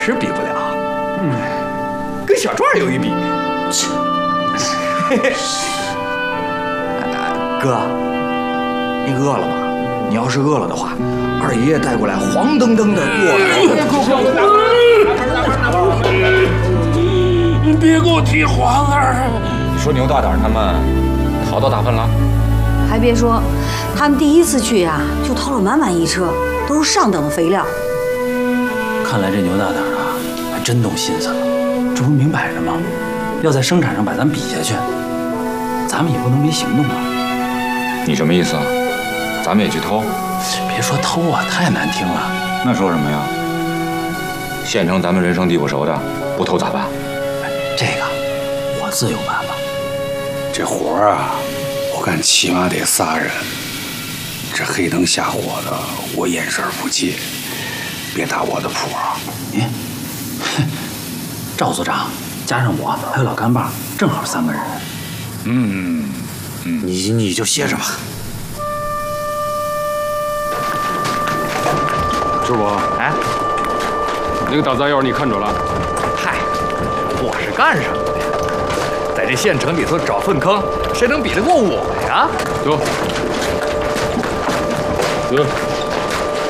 是比不了，跟小壮有一比。哥，你饿了吗？你要是饿了的话，二爷爷带过来黄澄澄的过来。 你别给我提黄儿。 你说牛大胆他们逃到大粪了？ 还别说，他们第一次去呀，就掏了满满一车，都是上等的肥料。 看来这牛大胆啊，还真动心思了。这不明摆着吗？要在生产上把咱比下去，咱们也不能没行动啊。 你什么意思啊？咱们也去偷？ 别说偷啊，太难听了。 那说什么呀？县城咱们人生地不熟的，不偷咋办？ 这个我自有办法。 这活儿啊，我看起码得仨人。这黑灯瞎火的，我眼神不接，别打我的谱啊！ 你，赵组长加上我还有老干爸，正好3个人。 你就歇着吧。 师傅， 哎， 那个打杂药你看准了？ 嗨，我是干什么的呀？在这县城里头找粪坑，谁能比得过我呀？ 走，走。